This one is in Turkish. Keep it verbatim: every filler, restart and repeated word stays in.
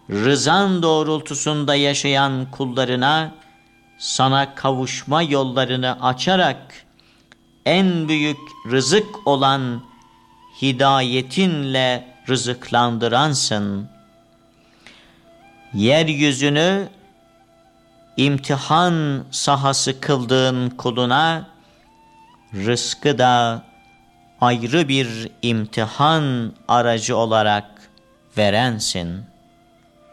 rızan doğrultusunda yaşayan kullarına sana kavuşma yollarını açarak en büyük rızık olan hidayetinle rızıklandıransın. Yeryüzünü imtihan sahası kıldığın kuluna rızkı da ayrı bir imtihan aracı olarak verensin.